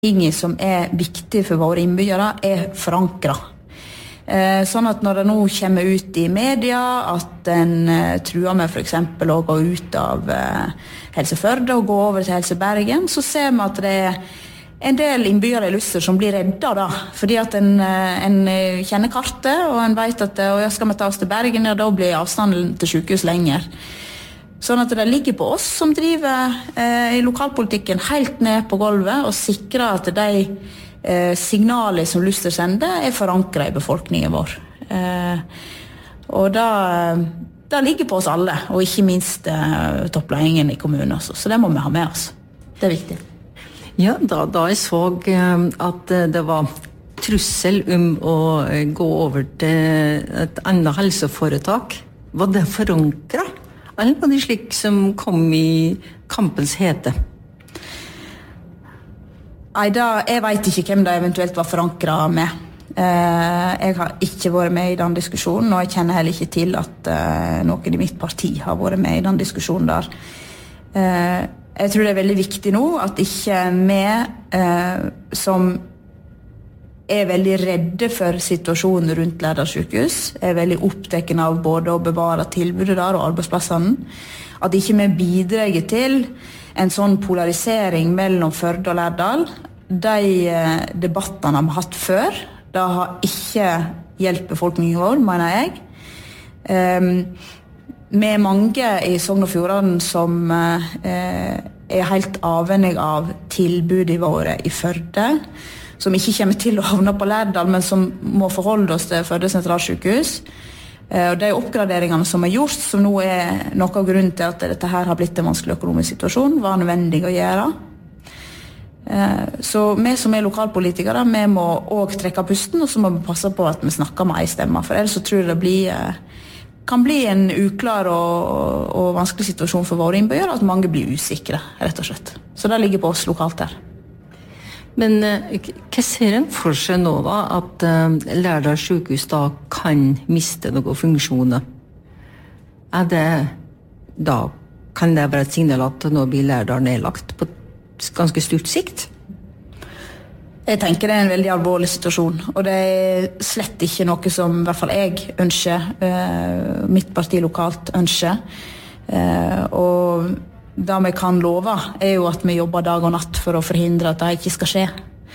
ting som viktig for våre innbyggere forankret. Sånn at når det nå kommer ut i media at en truer med for eksempel å gå ut av Helse Førde og gå over til Helse Bergen, så ser vi at det en del innbyggere i Luster som blir redda da, fordi at en kjenner kartet, og en vet at skal vi ta oss til Bergen, da blir avstanden til sykehus lenger. Sånn at det ligger på oss som driver i lokalpolitikken helt ned på gulvet og sikrer at de signaler som Luster sender forankret i befolkningen vår. Og da ligger på oss alle, og ikke minst toppledningen i kommunen også. Så det må vi ha med oss. Det viktig. Ja, da jeg så at det var trussel å gå over til et annet helseforetak, var det forankret? Eller var det slik som kom i kampens hete? Jeg vet ikke hvem det eventuelt var forankret med. Jeg har ikke vært med i den diskusjonen, og jeg kjenner heller ikke til at noen i mitt parti har vært med i den diskusjonen der. Jeg tror det veldig viktig nå at ikke vi som veldig redde for situasjonen rundt Lærdal sykehus, veldig opptatt av både å bevare tilbudet der og arbeidsplassene, at ikke vi bidrar til en sånn polarisering mellom Førde og Lærdal. De debattene vi har hatt før, det har ikke hjulpet befolkningen vår, mener jeg. Vi mange i Sogn og Fjordane som helt avhengig av tilbudet våre i Førde, som ikke kommer til å havne på Lærdal, men som må forholde oss til Førde sentralsykehus. Og de oppgraderingene som gjort, som nå noe av grunnen til at dette her har blitt en vanskelig økonomisk situasjon, var nødvendig å gjøre. Så vi som lokalpolitikere, vi må også trekke pusten, og så må vi passe på at vi snakker med en stemme, for ellers så tror jeg det kan bli en uklar og vanskelig situasjon for våre innbyggere, at mange blir usikre, rett og slett. Så det ligger på oss lokalt her. Men hva ser en for seg nå da, at Lærdal sykehus da kan miste noen funksjoner? Da kan det være et signal at nå blir Lærdal nedlagt på ganske stort sikt? Jeg tenker det en veldig alvorlig situasjon, og det slett ikke noe som i hvert fall jeg ønsker, mitt parti lokalt ønsker. Og det vi kan love jo at vi jobber dag og natt for å forhindre at det ikke skal skje.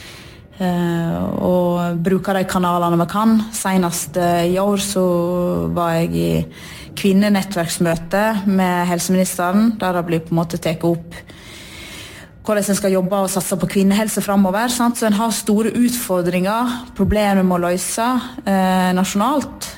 Og bruker de kanalene vi kan. Senest i år så var jeg i kvinnenettverksmøte med helseministeren, der det blir på en måte tatt opp hvordan en skal jobbe og satse på kvinnehelse fremover. Sant? Så en har store utfordringer, problemer med å løse nasjonalt.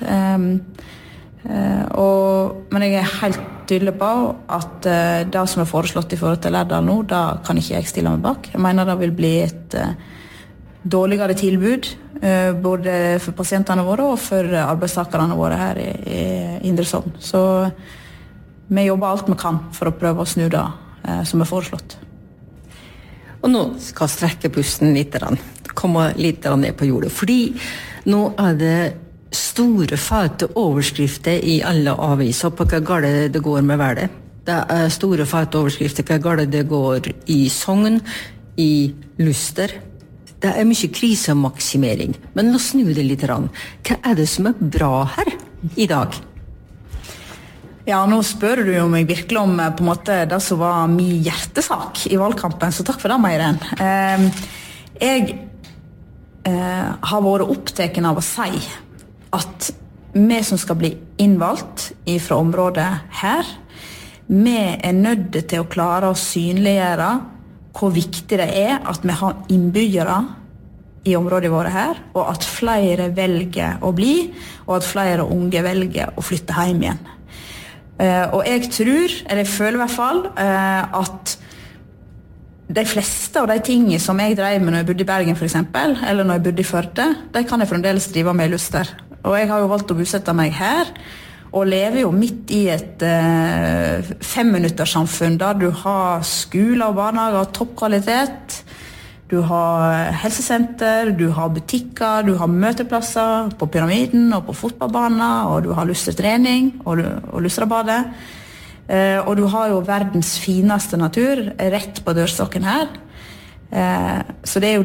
Men jeg helt tydelig på at det som foreslått i forhold til Lærdal nå, da kan ikke jeg stille meg bak. Jeg mener det vil bli et dårligere tilbud, både for pasientene våre og for arbeidstakerne våre her i Indre Sogn. Så vi jobber alt vi kan for å prøve å snu det som foreslått. Og nå skal jeg strekke pusten litt, komme litt ned på jordet, fordi nå det store fete overskrifter i alle aviser på hva galt det går med været. Det store fete overskrifter hva galt det går i Sogn, i Luster. Det mye krisemaksimering. Men la oss snu det litt. Hva det som bra her i dag? Ja, nå spør du jo meg virkelig om på en måte det som var min hjertesak i valgkampen, så takk for det, Meiren. Jeg har vært opptatt av å si at vi som skal bli innvalgt fra området her, vi nødt til å klare å synliggjøre hvor viktig det at vi har innbyggere i området våre her, og at flere velger å bli, og at flere unge velger å flytte hjem igjen. Og jeg tror, eller jeg føler i hvert fall, at de fleste av de tingene som jeg drev med når jeg bodde i Bergen for eksempel, eller når jeg bodde i Førde, de kan jeg fremdeles drive med i Luster. Og jeg har jo valgt å bosette meg her, og lever jo midt i et 5-minutterssamfunn der du har skole og barnehager av toppkvalitet, du har helsesenter, du har butikker, du har møteplasser på Pyramiden og på fotballbaner, og du har Lustertrening og Lustrabadet. Og du har jo verdens fineste natur rett på dørstokken her. Så det jo